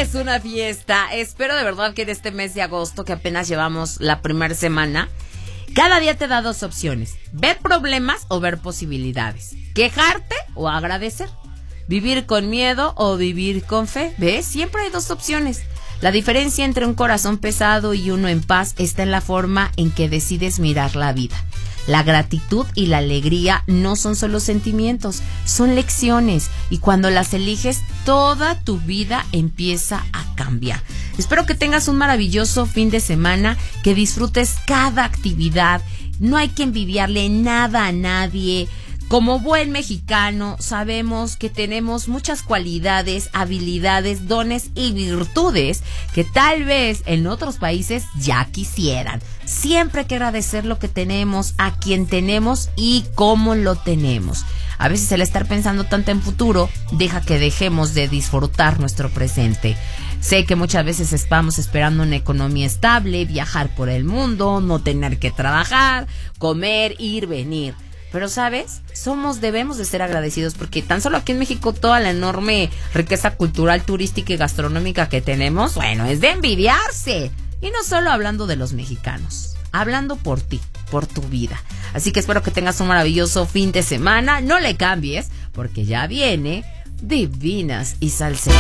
es una fiesta. Espero de verdad que en este mes de agosto, que apenas llevamos la primera semana, cada día te da dos opciones: ver problemas o ver posibilidades, quejarte o agradecer, vivir con miedo o vivir con fe. ¿Ves? Siempre hay dos opciones. La diferencia entre un corazón pesado y uno en paz está en la forma en que decides mirar la vida. La gratitud y la alegría no son solo sentimientos, son lecciones, y cuando las eliges, toda tu vida empieza a cambiar. Espero que tengas un maravilloso fin de semana, que disfrutes cada actividad. No hay que envidiarle nada a nadie. Como buen mexicano, sabemos que tenemos muchas cualidades, habilidades, dones y virtudes que tal vez en otros países ya quisieran. Siempre hay que agradecer lo que tenemos, a quien tenemos y cómo lo tenemos. A veces el estar pensando tanto en futuro deja que dejemos de disfrutar nuestro presente. Sé que muchas veces estamos esperando una economía estable, viajar por el mundo, no tener que trabajar, comer, ir, venir. Pero, ¿sabes? Debemos de ser agradecidos, porque tan solo aquí en México toda la enorme riqueza cultural, turística y gastronómica que tenemos, bueno, es de envidiarse. Y no solo hablando de los mexicanos, hablando por ti, por tu vida. Así que espero que tengas un maravilloso fin de semana. No le cambies, porque ya viene Divinas y Salseras.